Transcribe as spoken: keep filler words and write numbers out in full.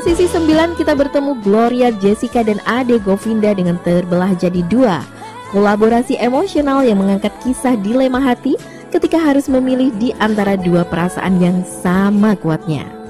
posisi sembilan kita bertemu Gloria Jessica dan Ade Govinda dengan Terbelah Jadi Dua. Kolaborasi emosional yang mengangkat kisah dilema hati ketika harus memilih di antara dua perasaan yang sama kuatnya.